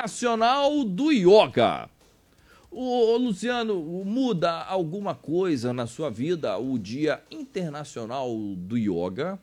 Internacional do Yoga. Ô, Luciano, muda alguma coisa na sua vida o Dia Internacional do Yoga?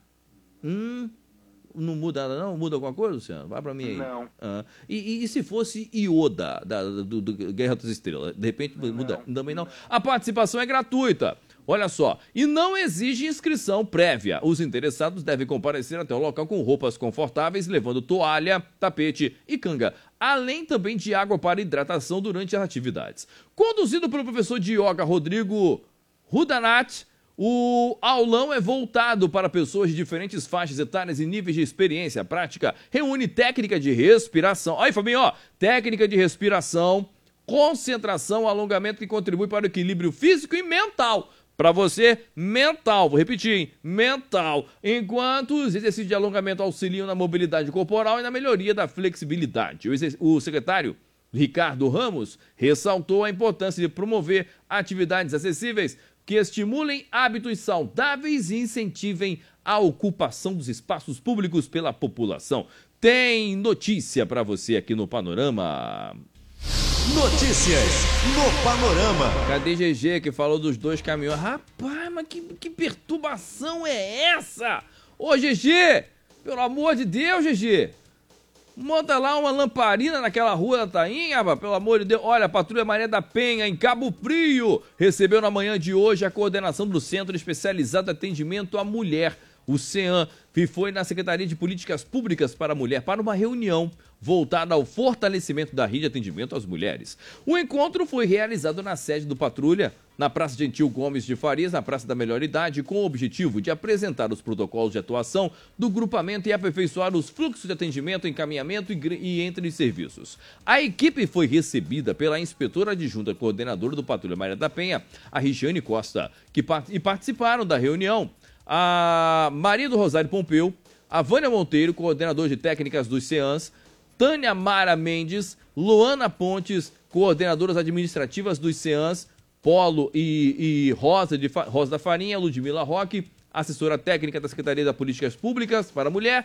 Não muda nada não? Muda alguma coisa, Luciano? Vai pra mim aí. Não. E se fosse Yoda, do Guerra das Estrelas? De repente muda? Também não. A participação é gratuita. Olha só, e não exige inscrição prévia. Os interessados devem comparecer até o local com roupas confortáveis, levando toalha, tapete e canga, além também de água para hidratação durante as atividades. Conduzido pelo professor de yoga Rodrigo Rudanat, o aulão é voltado para pessoas de diferentes faixas etárias e níveis de experiência prática. Reúne técnica de respiração. Aí, Fabinho, ó, técnica de respiração, concentração, alongamento que contribui para o equilíbrio físico e mental. Para você, mental, vou repetir, hein? Mental. Enquanto os exercícios de alongamento auxiliam na mobilidade corporal e na melhoria da flexibilidade. O secretário Ricardo Ramos ressaltou a importância de promover atividades acessíveis que estimulem hábitos saudáveis e incentivem a ocupação dos espaços públicos pela população. Tem notícia para você aqui no Panorama. Notícias no Panorama. Cadê GG que falou dos 2 caminhões? Rapaz, mas que perturbação é essa? Ô GG, pelo amor de Deus, GG. Monta lá uma lamparina naquela rua da Tainha, rapaz, pelo amor de Deus. Olha, a Patrulha Maria da Penha, em Cabo Frio, recebeu na manhã de hoje a coordenação do Centro Especializado de Atendimento à Mulher, o CEAM, que foi na Secretaria de Políticas Públicas para a Mulher para uma reunião voltada ao fortalecimento da rede de atendimento às mulheres. O encontro foi realizado na sede do Patrulha, na Praça Gentil Gomes de Farias, na Praça da Melhor Idade, com o objetivo de apresentar os protocolos de atuação do grupamento e aperfeiçoar os fluxos de atendimento, encaminhamento e entre serviços. A equipe foi recebida pela inspetora adjunta coordenadora do Patrulha Maria da Penha, a Regiane Costa, e participaram da reunião a Maria do Rosário Pompeu, a Vânia Monteiro, coordenadora de técnicas dos CEANs, Tânia Mara Mendes, Luana Pontes, coordenadoras administrativas dos CEANs, Polo e Rosa da Farinha, Ludmila Roque, assessora técnica da Secretaria de Políticas Públicas para a Mulher,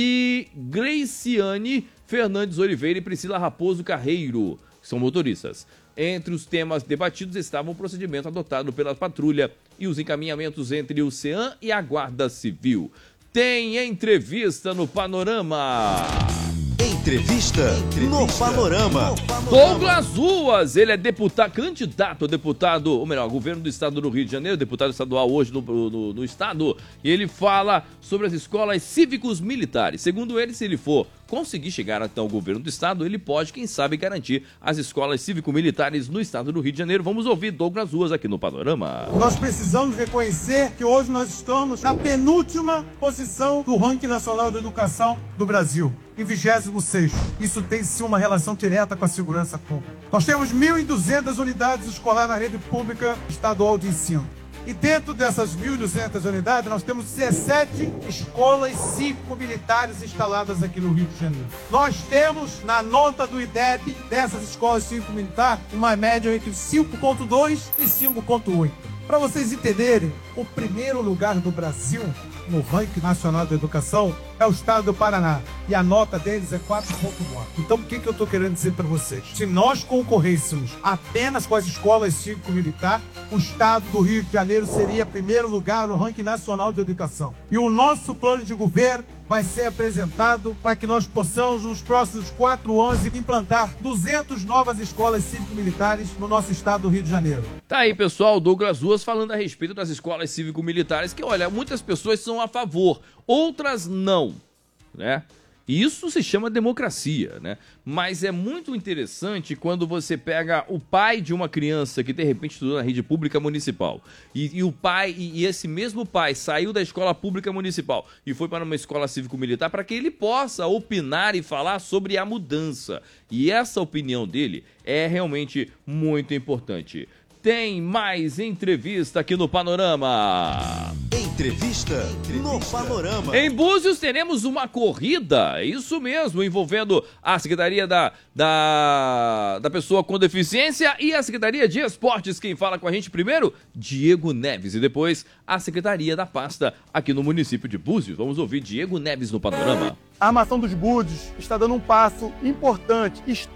e Gleiciane Fernandes Oliveira e Priscila Raposo Carreiro, que são motoristas. Entre os temas debatidos estavam o procedimento adotado pela patrulha e os encaminhamentos entre o CEAM e a Guarda Civil. Tem entrevista no Panorama. Entrevista no Panorama. Douglas Ruas, ele é candidato a deputado, ou melhor, governo do estado do Rio de Janeiro, deputado estadual hoje no estado, e ele fala sobre as escolas cívicos militares. Segundo ele, se ele for conseguir chegar até o governo do estado, ele pode, quem sabe, garantir as escolas cívico-militares no estado do Rio de Janeiro. Vamos ouvir Douglas Ruas aqui no Panorama. Nós precisamos reconhecer que hoje nós estamos na penúltima posição do ranking nacional de educação do Brasil, em 26º. Isso tem sim uma relação direta com a segurança pública. Nós temos 1.200 unidades escolares na rede pública estadual de ensino. E dentro dessas 1.200 unidades, nós temos 17 escolas cívico-militares instaladas aqui no Rio de Janeiro. Nós temos, na nota do IDEB, dessas escolas cívico-militares, uma média entre 5,2 e 5,8. Para vocês entenderem, o primeiro lugar do Brasil no ranking nacional de educação é o estado do Paraná. E a nota deles é 4,9. Então, o que eu estou querendo dizer para vocês? Se nós concorrêssemos apenas com as escolas cívico-militar, o estado do Rio de Janeiro seria primeiro lugar no ranking nacional de educação. E o nosso plano de governo vai ser apresentado para que nós possamos, nos próximos 4 anos, implantar 200 novas escolas cívico-militares no nosso estado do Rio de Janeiro. Tá aí, pessoal, Douglas Ruas falando a respeito das escolas cívico-militares, que, olha, muitas pessoas são a favor, outras não, né? Isso se chama democracia, né? Mas é muito interessante quando você pega o pai de uma criança que de repente estudou na rede pública municipal e o pai, e esse mesmo pai saiu da escola pública municipal e foi para uma escola cívico-militar para que ele possa opinar e falar sobre a mudança. E essa opinião dele é realmente muito importante. Tem mais entrevista aqui no Panorama. Entrevista no Panorama. Em Búzios teremos uma corrida, isso mesmo, envolvendo a Secretaria da Pessoa com Deficiência e a Secretaria de Esportes. Quem fala com a gente primeiro, Diego Neves, e depois a Secretaria da Pasta aqui no município de Búzios. Vamos ouvir Diego Neves no Panorama. A armação dos Búzios está dando um passo importante,